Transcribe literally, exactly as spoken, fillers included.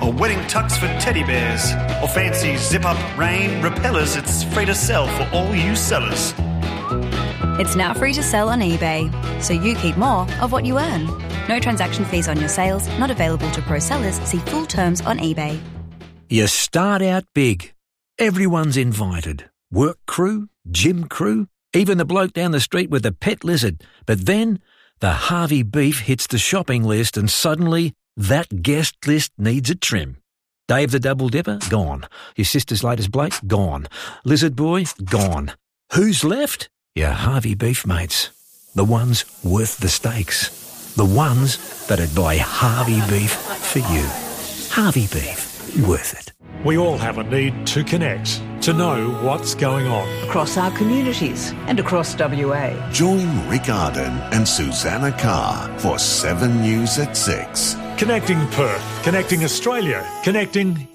or wedding tux for teddy bears, or fancy zip-up rain repellers, it's free to sell for all you sellers. It's now free to sell on eBay, so you keep more of what you earn. No transaction fees on your sales, not available to pro sellers. See full terms on eBay. You start out big. Everyone's invited. Work crew, gym crew, even the bloke down the street with the pet lizard. But then the Harvey beef hits the shopping list and suddenly that guest list needs a trim. Dave the Double Dipper? Gone. Your sister's latest Blake? Gone. Lizard Boy? Gone. Who's left? Your Harvey beef mates. The ones worth the stakes. The ones that'd buy Harvey beef for you. Harvey beef. Worth it. We all have a need to connect, to know what's going on. Across our communities and across W A. Join Rick Arden and Susanna Carr for seven News at six. Connecting Perth, connecting Australia, connecting